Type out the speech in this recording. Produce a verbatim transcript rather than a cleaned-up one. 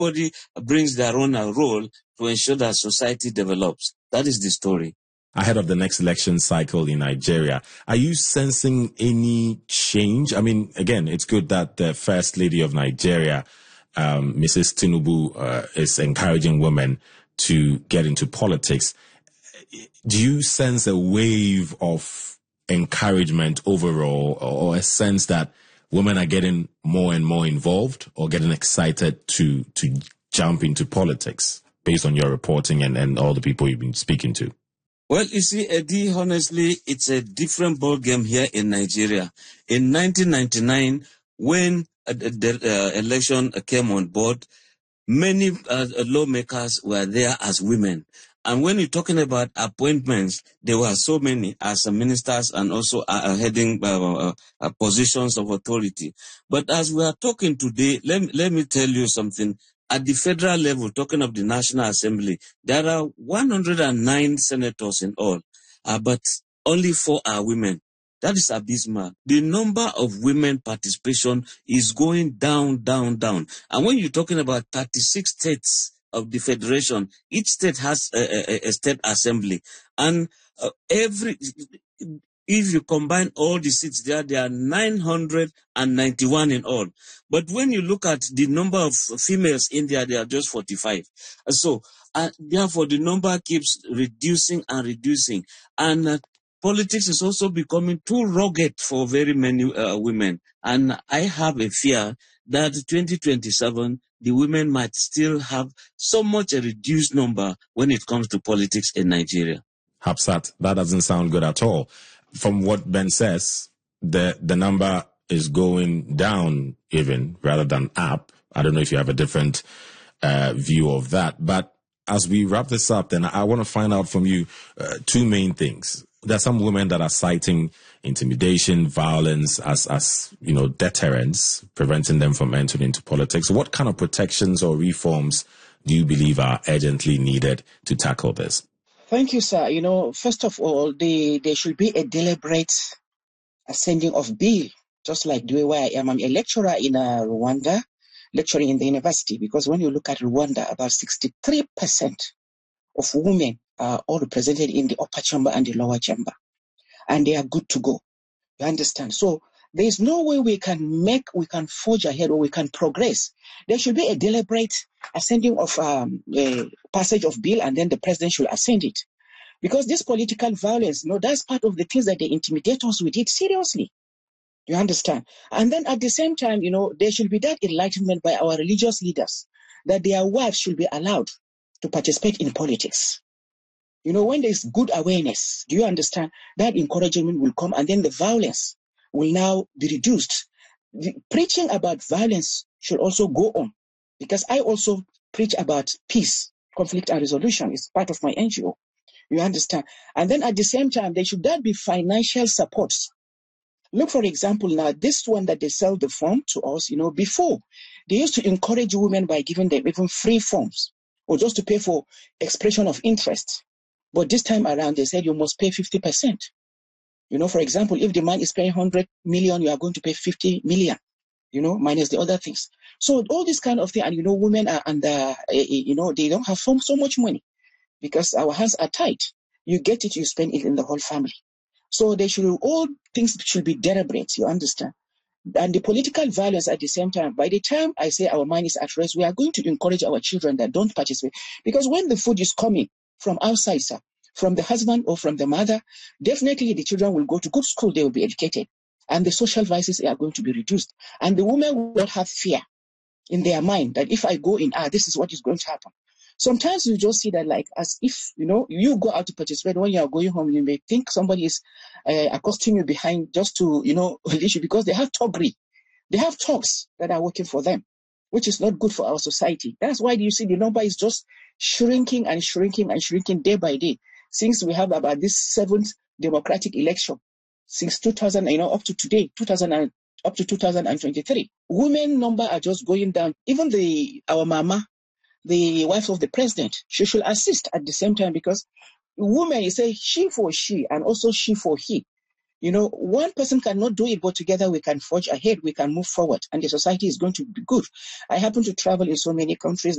everybody brings their own uh, role to ensure that society develops. That is the story. Ahead of the next election cycle in Nigeria, are you sensing any change? I mean, again, it's good that the First Lady of Nigeria, um, Missus Tinubu, uh, is encouraging women to get into politics. Do you sense a wave of encouragement overall, or a sense that women are getting more and more involved or getting excited to to jump into politics based on your reporting and, and all the people you've been speaking to? Well, you see, Eddie, honestly, it's a different ballgame here in Nigeria. In nineteen ninety-nine, when uh, the uh, election came on board, many uh, lawmakers were there as women. And when you're talking about appointments, there were so many as uh, ministers and also uh, heading uh, uh, positions of authority. But as we are talking today, let, let me tell you something. At the federal level, talking of the National Assembly, there are one hundred nine senators in all, uh, but only four are women. That is abysmal. The number of women participation is going down, down, down. And when you're talking about thirty-six states of the federation, each state has a, a, a state assembly. And uh, every... if you combine all the seats there, there are nine hundred ninety-one in all. But when you look at the number of females in there, they are just forty-five. So, uh, therefore, the number keeps reducing and reducing. And uh, politics is also becoming too rugged for very many uh, women. And I have a fear that twenty twenty-seven, the women might still have so much a reduced number when it comes to politics in Nigeria. Hapsat, that doesn't sound good at all. From what Ben says, the the number is going down even rather than up. I don't know if you have a different uh, view of that. But as we wrap this up, then I want to find out from you uh, two main things. There are some women that are citing intimidation, violence as, as you know, deterrents, preventing them from entering into politics. What kind of protections or reforms do you believe are urgently needed to tackle this? Thank you, sir. You know, first of all, the, there should be a deliberate ascending of bill, just like the way I am. I'm a lecturer in uh, Rwanda, lecturing in the university, because when you look at Rwanda, about sixty-three percent of women are all represented in the upper chamber and the lower chamber, and they are good to go. You understand? So there is no way we can make, we can forge ahead or we can progress. There should be a deliberate ascending of um, a passage of bill, and then the president should ascend it. Because this political violence, you know, that's part of the things that the intimidators we did seriously. You understand? And then at the same time, you know, there should be that enlightenment by our religious leaders that their wives should be allowed to participate in politics. You know, when there's good awareness, do you understand? That encouragement will come, and then the violence will now be reduced. The preaching about violence should also go on, because I also preach about peace, conflict and resolution. It's part of my N G O. You understand? And then at the same time, there should that be financial supports. Look, for example, now this one that they sell the form to us, you know, before they used to encourage women by giving them even free forms or just to pay for expression of interest. But this time around, they said you must pay fifty percent. You know, for example, if the man is paying one hundred million, you are going to pay fifty million, you know, minus the other things. So all this kind of thing, and you know, women are under, you know, they don't have so much money because our hands are tight. You get it, you spend it in the whole family. So they should, all things should be deliberate, you understand? And the political violence at the same time, by the time I say our mind is at rest, we are going to encourage our children that don't participate. Because when the food is coming from outside, sir, from the husband or from the mother, definitely the children will go to good school, they will be educated. And the social vices are going to be reduced. And the women will not have fear in their mind that if I go in, ah, this is what is going to happen. Sometimes you just see that like as if, you know, you go out to participate, when you are going home, you may think somebody is uh, accosting you behind just to, you know, because they have talkery. They have talks that are working for them, which is not good for our society. That's why you see the number is just shrinking and shrinking and shrinking day by day. Since we have about this seventh democratic election, since two thousand, you know, up to today, two thousand and, up to two thousand twenty-three, women number are just going down. Even the our mama, the wife of the president, she should assist at the same time, because women, you say she for she and also she for he. You know, one person cannot do it, but together we can forge ahead, we can move forward, and the society is going to be good. I happen to travel in so many countries.